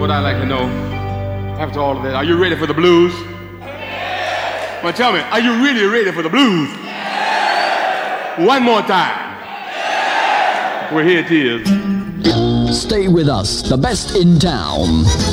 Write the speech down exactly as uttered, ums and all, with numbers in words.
what I'd like to know, after all of that, are you ready for the blues? Well, tell me, are you really ready for the blues? One more time. Well, here it is. Stay with us, the best in town.